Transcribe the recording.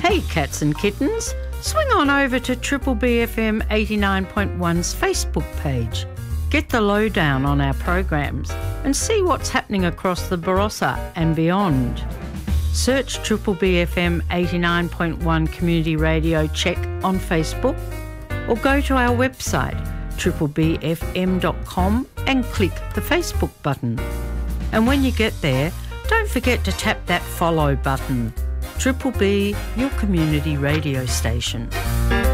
Hey cats and kittens, swing on over to Triple BFM 89.1's Facebook page. Get the lowdown on our programs and see what's happening across the Barossa and beyond. Search Triple BFM 89.1 Community Radio Check on Facebook or go to our website triplebfm.com and click the Facebook button. And when you get there, don't forget to tap that follow button. Triple B, your community radio station.